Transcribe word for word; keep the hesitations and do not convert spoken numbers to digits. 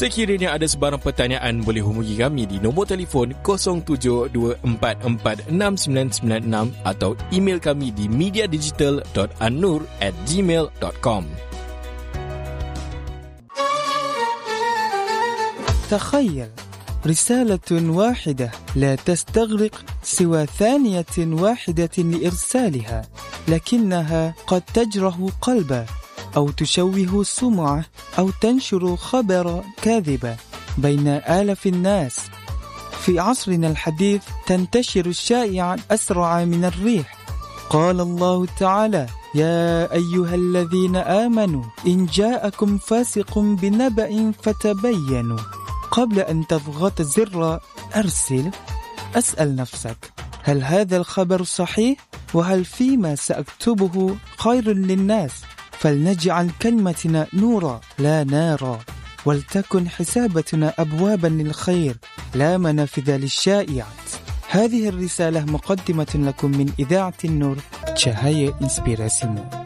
Sekiranya ada sebarang pertanyaan, boleh hubungi kami di nombor telefon kosong tujuh dua empat empat enam sembilan sembilan enam atau email kami di mediadigital dot annur at gmail dot com. تخيل رسالة واحدة لا تستغرق سوى ثانية واحدة لإرسالها، لكنها قد تجرح قلبا أو تشوه سمعة أو تنشر خبر كاذبة بين آلاف الناس. في عصرنا الحديث تنتشر الشائعة أسرع من الريح. قال الله تعالى: يا أيها الذين آمنوا إن جاءكم فاسق بنبأ فتبينوا. قبل أن تضغط زر أرسل، أسأل نفسك: هل هذا الخبر صحيح؟ وهل فيما سأكتبه خير للناس؟ فلنجعل كلمتنا نورا لا نارا، ولتكن حسابتنا أبوابا للخير لا منافذ للشائعات. هذه الرسالة مقدمة لكم من إذاعة النور. Cahaya Inspirasimu.